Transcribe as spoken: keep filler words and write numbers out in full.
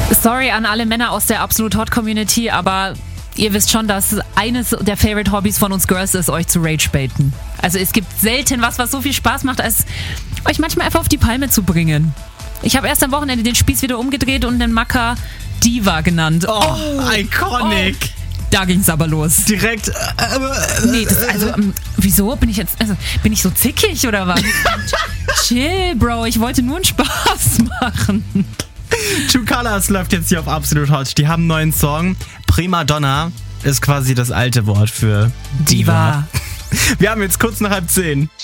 Sorry an alle Männer aus der Absolut Hot Community, aber ihr wisst schon, dass eines der Favorite Hobbys von uns Girls ist, euch zu ragebaiten. Also es gibt selten was, was so viel Spaß macht, als euch manchmal einfach auf die Palme zu bringen. Ich habe erst am Wochenende den Spieß wieder umgedreht und den Macker Diva genannt. Oh, oh iconic. Oh. Da ging's aber los. Direkt. Äh, äh, nee, das, also, ähm, wieso bin ich jetzt, also, bin ich so zickig oder was? Chill, Bro, ich wollte nur einen Spaß machen. True Colors läuft jetzt hier auf Absolut Hot. Die haben einen neuen Song. Prima Donna ist quasi das alte Wort für Diva. Diva. Wir haben jetzt kurz nach halb zehn.